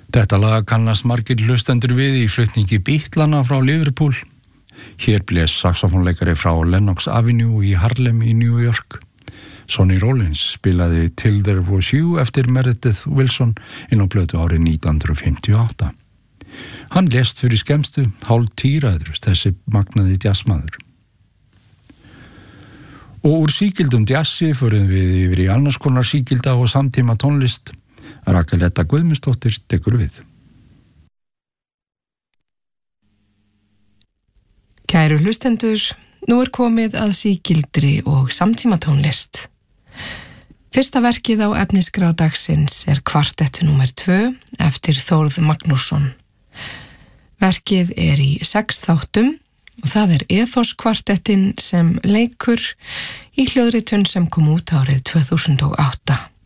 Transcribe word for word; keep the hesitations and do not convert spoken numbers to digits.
Þetta lag kannast margir hlustendur við í flutningi Beatlana frá Liverpool. Hér blés saxofónleikari frá Lenox Avenue í Harlem í New York. Sonny Rollins spilaði Till There Was You eftir Meredith Wilson inn á plötu árið nítján hundruð fimmtíu og átta. Hann lést fyrir skemmstu, hálf tíræður, þessi magnaði jazzmaður. Og úr sígildum jazzi förum við yfir í annars konar sígilda og samtíma tónlist. Rakeletta Guðmundsdóttir tekur við. Kæru hlustendur, nú er komið að sígildri og samtíma tónlist. Fyrsta verkið á efnisgrá dagsins er kvartettu númer tvö eftir Þórð Magnússon. Verkið er í sex þáttum og það er Ethos kvartettin sem leikur í hljóðritun sem kom út árið tvö þúsund og átta.